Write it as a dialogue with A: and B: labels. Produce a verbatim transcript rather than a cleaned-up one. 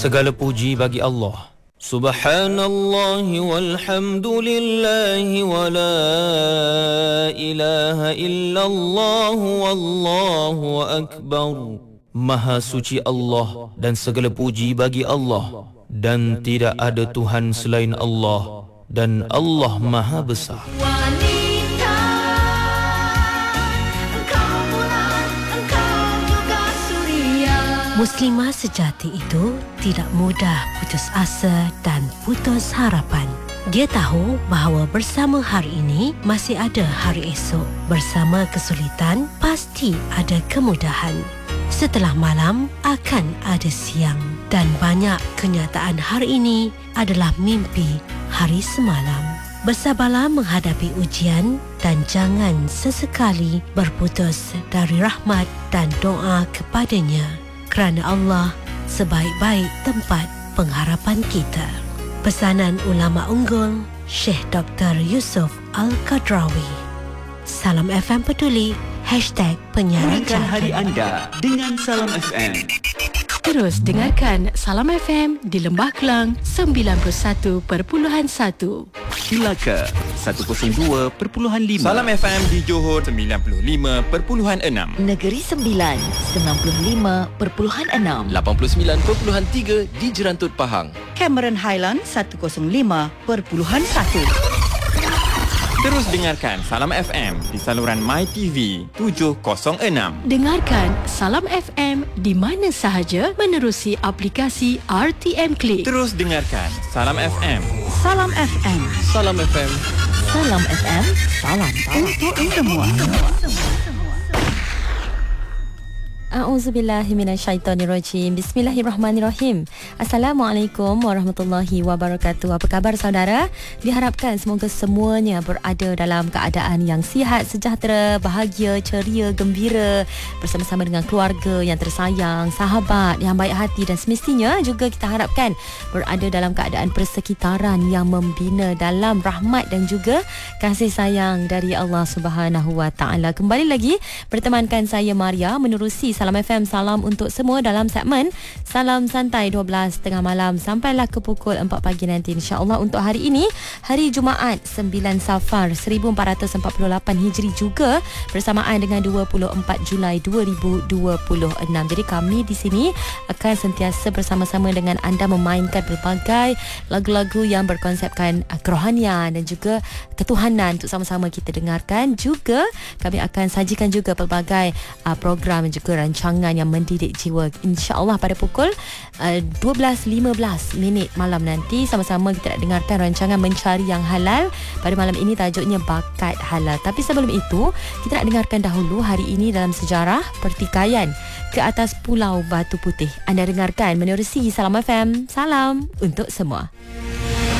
A: Segala puji bagi Allah. Subhanallah walhamdulillah wa la ilaha illallah wallahu akbar. Maha suci Allah dan segala puji bagi Allah, dan tidak ada Tuhan selain Allah, dan Allah Maha Besar.
B: Wanita, engkau bulan, engkau juga suria.
C: Muslimah sejati itu tidak mudah putus asa dan putus harapan. Dia tahu bahawa bersama hari ini masih ada hari esok. Bersama kesulitan pasti ada kemudahan. Setelah malam akan ada siang, dan banyak kenyataan hari ini adalah mimpi hari semalam. Bersabarlah menghadapi ujian dan jangan sesekali berputus dari rahmat dan doa kepadanya, kerana Allah sebaik-baik tempat pengharapan kita. Pesanan ulama unggul Syekh Doktor Yusof Al-Qadrawi. Salam F M Peduli, hashtag penyiaran
D: Mulakan hari anda dengan Salam F M.
E: Terus dengarkan Salam F M di Lembah Kelang sembilan puluh satu perpuluhan satu,
D: Melaka seratus dua perpuluhan lima,
F: Salam F M di Johor sembilan puluh lima perpuluhan enam,
G: Negeri Sembilan sembilan puluh lima perpuluhan enam,
H: lapan puluh sembilan perpuluhan tiga di Jerantut Pahang,
I: Cameron Highland seratus lima perpuluhan satu.
F: Terus dengarkan Salam F M di saluran MyTV tujuh kosong enam.
E: Dengarkan Salam F M di mana sahaja menerusi aplikasi R T M Click.
F: Terus dengarkan Salam F M.
I: Salam F M.
H: Salam F M.
G: Salam F M. Salam untuk semua.
J: A'udzubillahi minasyaitonirrajim. Bismillahirrahmanirrahim. Assalamualaikum warahmatullahi wabarakatuh. Apa khabar saudara? Diharapkan semoga semuanya berada dalam keadaan yang sihat, sejahtera, bahagia, ceria, gembira bersama-sama dengan keluarga yang tersayang, sahabat yang baik hati, dan semestinya juga kita harapkan berada dalam keadaan persekitaran yang membina dalam rahmat dan juga kasih sayang dari Allah Subhanahu Wa Taala. Kembali lagi bertemankan saya Maria menerusi Salam F M Salam untuk semua dalam segmen Salam Santai dua belas tengah malam sampailah ke pukul empat pagi nanti, insya-Allah. Untuk hari ini, hari Jumaat sembilan Safar seribu empat ratus empat puluh lapan Hijri, juga bersamaan dengan dua puluh empat Julai dua ribu dua puluh enam. Jadi kami di sini akan sentiasa bersama-sama dengan anda memainkan pelbagai lagu-lagu yang berkonsepkan kerohanian dan juga ketuhanan untuk sama-sama kita dengarkan. Juga kami akan sajikan juga pelbagai uh, program dan juga rancangan yang mendidik jiwa, insya-Allah pada pukul uh, dua belas lima belas minit malam nanti. Sama-sama kita nak dengarkan rancangan Mencari Yang Halal. Pada malam ini tajuknya Bakat Halal. Tapi sebelum itu, kita nak dengarkan dahulu hari ini dalam sejarah pertikaian ke atas Pulau Batu Putih. Anda dengarkan menerusi Salam F M. Salam untuk semua.